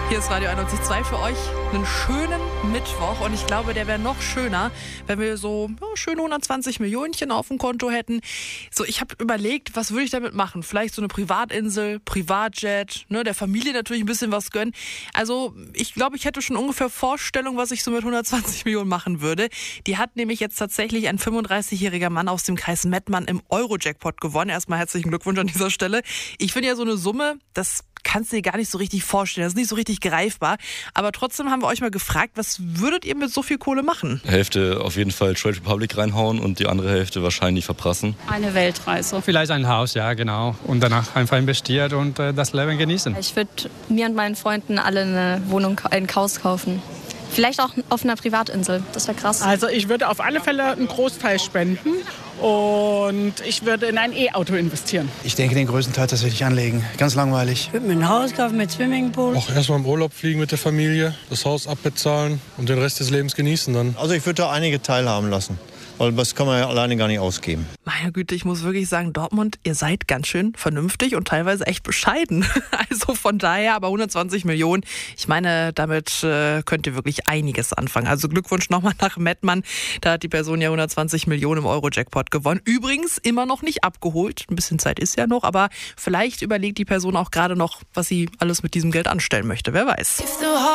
Hier ist Radio 91.2 für euch. Einen schönen Mittwoch. Und ich glaube, der wäre noch schöner, wenn wir so schöne 120 Millionchen auf dem Konto hätten. So, ich habe überlegt, was würde ich damit machen? Vielleicht so eine Privatinsel, Privatjet, der Familie natürlich ein bisschen was gönnen. Also ich glaube, ich hätte schon ungefähr Vorstellung, was ich so mit 120 Millionen machen würde. Die hat nämlich jetzt tatsächlich ein 35-jähriger Mann aus dem Kreis Mettmann im Euro-Jackpot gewonnen. Erstmal herzlichen Glückwunsch an dieser Stelle. Ich finde ja so eine Summe, das kannst du dir gar nicht so richtig vorstellen. Das ist nicht so richtig greifbar. Aber trotzdem haben wir euch mal gefragt, was würdet ihr mit so viel Kohle machen? Hälfte auf jeden Fall Trade Republic reinhauen und die andere Hälfte wahrscheinlich verprassen. Eine Weltreise. Vielleicht ein Haus, ja genau. Und danach einfach investiert und das Leben genießen. Ich würde mir und meinen Freunden alle eine Wohnung, ein Haus kaufen. Vielleicht auch auf einer Privatinsel. Das wäre krass. Also ich würde auf alle Fälle einen Großteil spenden und ich würde in ein E-Auto investieren. Ich denke, den größten Teil tatsächlich anlegen. Ganz langweilig. Ich würde mir ein Haus kaufen mit Swimmingpool. Auch erstmal im Urlaub fliegen mit der Familie, das Haus abbezahlen und den Rest des Lebens genießen dann. Also ich würde da einige teilhaben lassen. Weil das kann man ja alleine gar nicht ausgeben. Meine Güte, ich muss wirklich sagen, Dortmund, ihr seid ganz schön vernünftig und teilweise echt bescheiden. Also von daher, aber 120 Millionen, ich meine, damit könnt ihr wirklich einiges anfangen. Also Glückwunsch nochmal nach Mettmann. Da hat die Person ja 120 Millionen im Euro-Jackpot gewonnen. Übrigens immer noch nicht abgeholt. Ein bisschen Zeit ist ja noch, aber vielleicht überlegt die Person auch gerade noch, was sie alles mit diesem Geld anstellen möchte. Wer weiß.